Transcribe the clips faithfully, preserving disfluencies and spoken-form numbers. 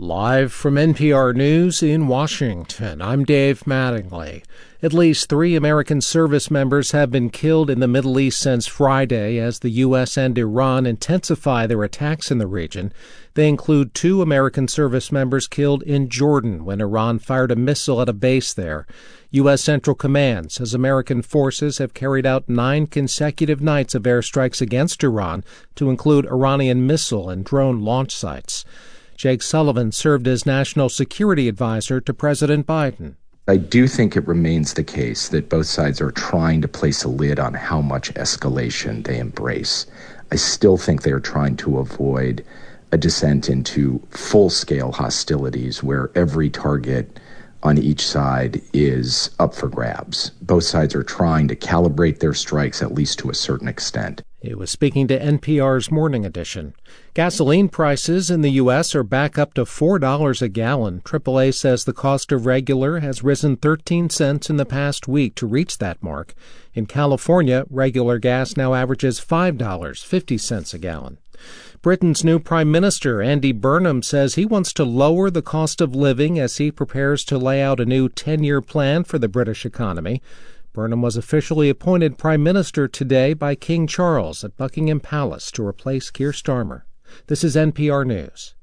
Live from N P R News in Washington, I'm Dave Mattingly. At least three American service members have been killed in the Middle East since Friday as the U S and Iran intensify their attacks in the region. They include two American service members killed in Jordan when Iran fired a missile at a base there. U S. Central Command says American forces have carried out nine consecutive nights of airstrikes against Iran, to include Iranian missile and drone launch sites. Jake Sullivan served as National Security Advisor to President Biden. I do think it remains the case that both sides are trying to place a lid on how much escalation they embrace. I still think they are trying to avoid a descent into full-scale hostilities where every target on each side is up for grabs. Both sides are trying to calibrate their strikes, at least to a certain extent. He was speaking to N P R's Morning Edition. Gasoline prices in the U S are back up to four dollars a gallon. triple A says the cost of regular has risen thirteen cents in the past week to reach that mark. In California, regular gas now averages five dollars and fifty cents a gallon. Britain's new Prime Minister, Andy Burnham, says he wants to lower the cost of living as he prepares to lay out a new ten-year plan for the British economy. Burnham was officially appointed Prime Minister today by King Charles at Buckingham Palace to replace Keir Starmer. This is N P R News.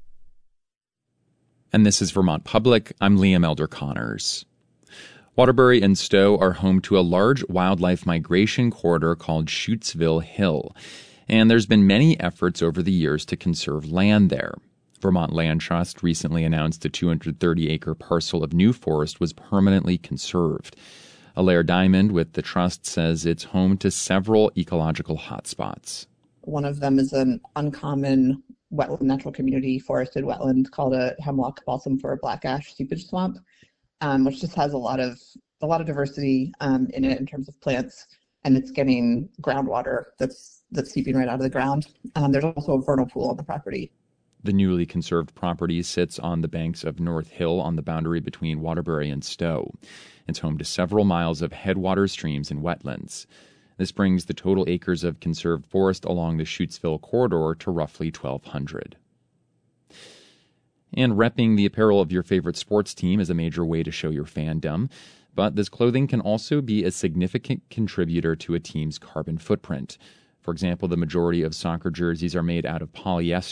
And this is Vermont Public. I'm Liam Elder Connors. Waterbury and Stowe are home to a large wildlife migration corridor called Shutesville Hill. And there's been many efforts over the years to conserve land there. Vermont Land Trust recently announced a two hundred thirty acre parcel of new forest was permanently conserved. Alaire Diamond with the Trust says it's home to several ecological hotspots. One of them is an uncommon wetland, natural community forested wetland called a hemlock balsam fir black ash seepage swamp, um, which just has a lot of a lot of diversity um, in it in terms of plants, and it's getting groundwater that's that's seeping right out of the ground. Um, there's also a vernal pool on the property. The newly conserved property sits on the banks of North Hill on the boundary between Waterbury and Stowe. It's home to several miles of headwater streams and wetlands. This brings the total acres of conserved forest along the Shutesville corridor to roughly twelve hundred. And repping the apparel of your favorite sports team is a major way to show your fandom. But this clothing can also be a significant contributor to a team's carbon footprint. For example, the majority of soccer jerseys are made out of polyester.